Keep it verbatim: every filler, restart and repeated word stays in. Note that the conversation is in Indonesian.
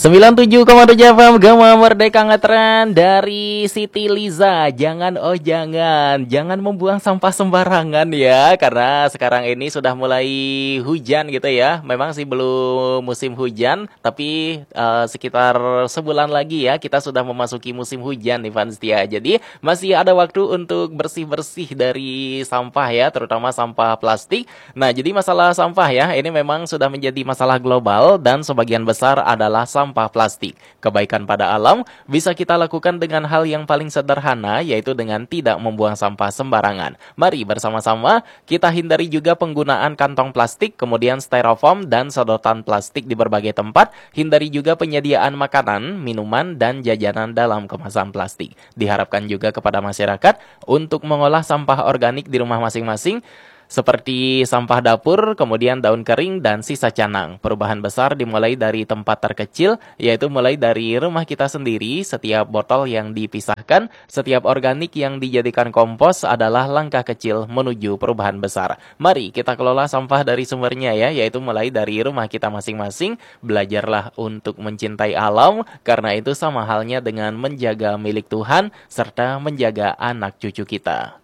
sembilan puluh tujuh koma tujuh F M Gema Merdeka Ngetren dari Siti Liza. Jangan oh jangan, jangan membuang sampah sembarangan ya, karena sekarang ini sudah mulai hujan gitu ya. Memang sih belum musim hujan, tapi uh, sekitar sebulan lagi ya kita sudah memasuki musim hujan nih Vanstia. Jadi masih ada waktu untuk bersih-bersih dari sampah ya, terutama sampah plastik. Nah, jadi masalah sampah ya, ini memang sudah menjadi masalah global dan sebagian besar adalah sampah plastik. Kebaikan pada alam bisa kita lakukan dengan hal yang paling sederhana, yaitu dengan tidak membuang sampah sembarangan. Mari bersama-sama kita hindari juga penggunaan kantong plastik, kemudian styrofoam dan sedotan plastik di berbagai tempat. Hindari juga penyediaan makanan, minuman, dan jajanan dalam kemasan plastik. Diharapkan juga kepada masyarakat untuk mengolah sampah organik di rumah masing-masing, seperti sampah dapur, kemudian daun kering, dan sisa canang. Perubahan besar dimulai dari tempat terkecil, yaitu mulai dari rumah kita sendiri. Setiap botol yang dipisahkan, setiap organik yang dijadikan kompos adalah langkah kecil menuju perubahan besar. Mari kita kelola sampah dari sumbernya ya, yaitu mulai dari rumah kita masing-masing. Belajarlah untuk mencintai alam, karena itu sama halnya dengan menjaga milik Tuhan, serta menjaga anak cucu kita.